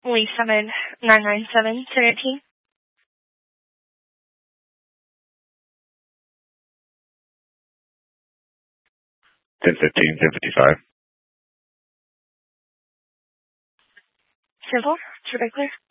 Lee 7997-1018. 1015, 1055. Simple. It's very clear.